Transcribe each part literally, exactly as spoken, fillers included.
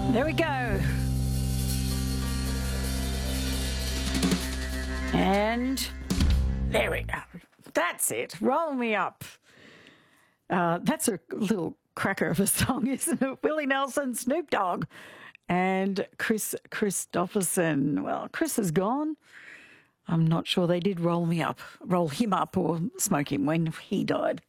There we go. And there we go. That's it. Roll me up. Uh, that's a little cracker of a song, isn't it? Willie Nelson, Snoop Dogg, and Chris Christopherson. Well, Chris is gone. I'm not sure they did roll me up, roll him up or smoke him when he died.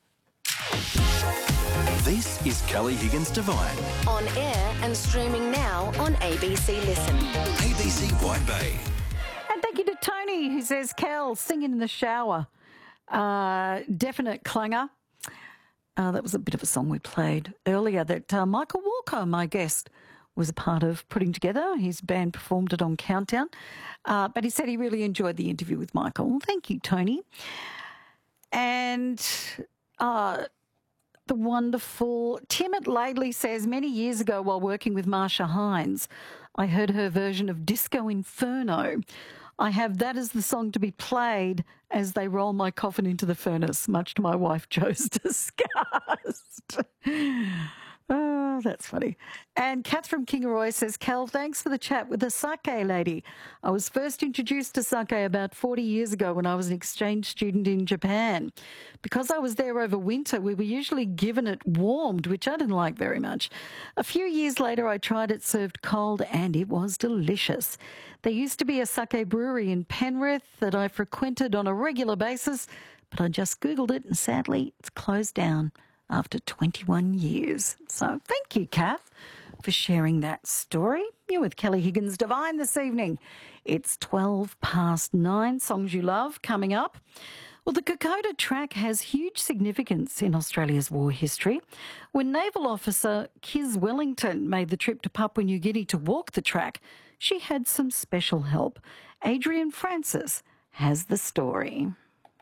This is Kelly Higgins Divine. On air and streaming now on A B C Listen. A B C Wide Bay. And thank you to Tony, who says, Kel, singing in the shower. Uh, definite clanger. Uh, that was a bit of a song we played earlier that uh, Michael Walker, my guest, was a part of putting together. His band performed it on Countdown. Uh, but he said he really enjoyed the interview with Michael. Thank you, Tony. And uh, the wonderful Tim at Laidley says, many years ago while working with Marsha Hines, I heard her version of Disco Inferno. I have that as the song to be played as they roll my coffin into the furnace, much to my wife Joe's disgust. Oh, that's funny. And Kath from Kingaroy says, Cal, thanks for the chat with the sake lady. I was first introduced to sake about forty years ago when I was an exchange student in Japan. Because I was there over winter, we were usually given it warmed, which I didn't like very much. A few years later, I tried it served cold, and it was delicious. There used to be a sake brewery in Penrith that I frequented on a regular basis, but I just Googled it, and sadly, it's closed down after twenty-one years. So thank you, Kath, for sharing that story. You're with Kelly Higgins Divine this evening. It's twelve past nine. Songs you love coming up. Well, the Kokoda track has huge significance in Australia's war history. When Naval Officer Kiz Wellington made the trip to Papua New Guinea to walk the track, she had some special help. Adrian Francis has the story.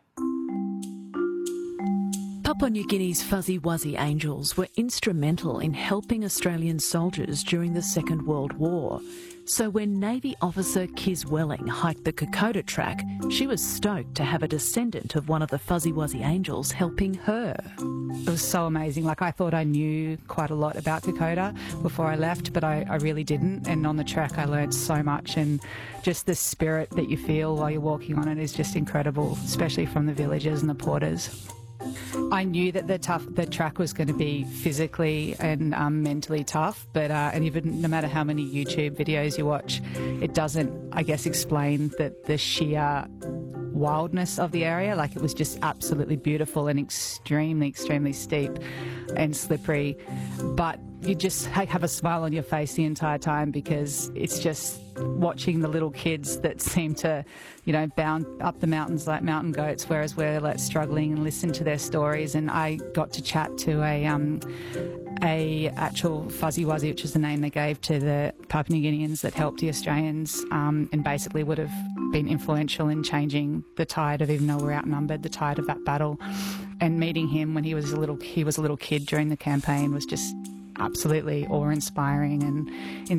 Papua New Guinea's Fuzzy Wuzzy Angels were instrumental in helping Australian soldiers during the Second World War. So when Navy officer Kiz Welling hiked the Kokoda track, she was stoked to have a descendant of one of the Fuzzy Wuzzy Angels helping her. It was so amazing. Like, I thought I knew quite a lot about Kokoda before I left, but I, I really didn't. And on the track, I learned so much, and just the spirit that you feel while you're walking on it is just incredible, especially from the villagers and the porters. I knew that the tough the track was going to be physically and um, mentally tough, but uh, and even no matter how many YouTube videos you watch, it doesn't, I guess, explain that the sheer wildness of the area. Like, it was just absolutely beautiful and extremely, extremely steep and slippery, but you just have a smile on your face the entire time, because it's just watching the little kids that seem to, you know, bound up the mountains like mountain goats, whereas we're like struggling, and listen to their stories. And I got to chat to a um, a actual Fuzzy Wuzzy, which is the name they gave to the Papua New Guineans that helped the Australians, um, and basically would have been influential in changing the tide of, even though we're outnumbered, the tide of that battle. And meeting him when he was a little he was a little kid during the campaign was just absolutely awe-inspiring and